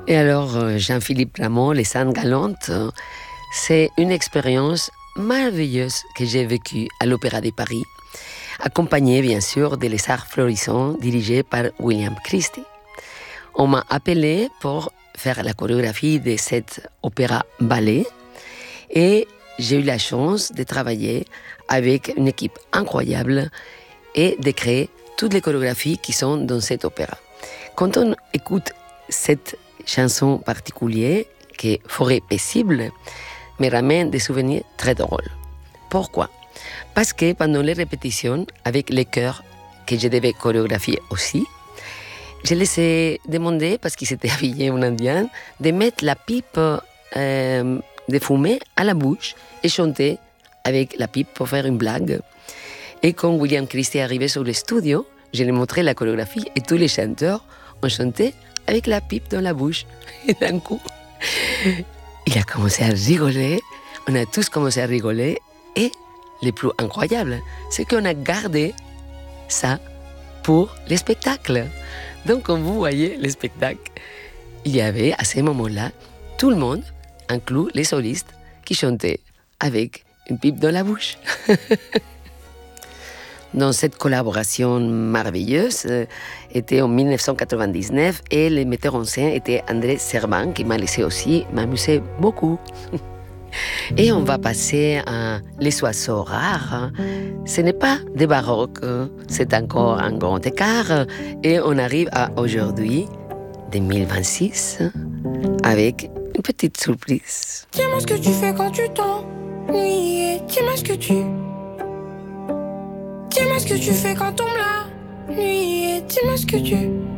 Et alors, Jean-Philippe Rameau, Les Saintes Galantes, c'est une expérience merveilleuse que j'ai vécue à l'Opéra de Paris, accompagnée bien sûr de Les Arts Florissants, dirigé par William Christie. On m'a appelé pour faire la chorégraphie de cet opéra-ballet et j'ai eu la chance de travailler avec une équipe incroyable et de créer toutes les chorégraphies qui sont dans cet opéra. Quand on écoute cette chanson particulière, qui est Forêt paisible, me ramène des souvenirs très drôles. Pourquoi? Parce que pendant les répétitions, avec les chœurs que je devais chorégraphier aussi, je les ai demandé, parce qu'ils s'étaient habillés en indien, de mettre la pipe de fumée à la bouche et chanter avec la pipe pour faire une blague. Et quand William Christie est arrivé sur le studio, je lui ai montré la chorégraphie et tous les chanteurs ont chanté avec la pipe dans la bouche. Et d'un coup, il a commencé à rigoler, on a tous commencé à rigoler, et le plus incroyable, c'est qu'on a gardé ça pour les spectacles. Donc, quand vous voyez les spectacles, il y avait à ce moment-là, tout le monde, inclus les solistes, qui chantaient avec une pipe dans la bouche. Dans cette collaboration merveilleuse, était en 1999 et le metteur en scène était André Servan, qui m'a laissé aussi m'amuser beaucoup. Et on va passer à Les Oiseaux rares. Ce n'est pas des baroques, c'est encore un grand écart. Et on arrive à aujourd'hui, 2026, avec une petite surprise. Dis-moi ce que tu fais quand tu t'ennuies. Dis-moi ce que tu... Dis-moi ce que tu fais quand on me la nuit. Dis-moi ce que tu...